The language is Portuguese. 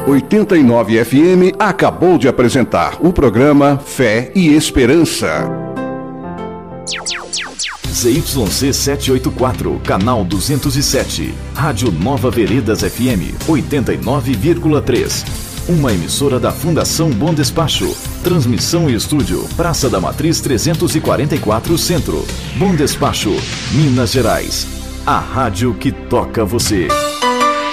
89 FM acabou de apresentar o programa Fé e Esperança. ZYC 784, canal 207, Rádio Nova Veredas FM 89,3. Uma emissora da Fundação Bom Despacho. Transmissão e estúdio, Praça da Matriz 344 Centro. Bom Despacho, Minas Gerais. A rádio que toca você.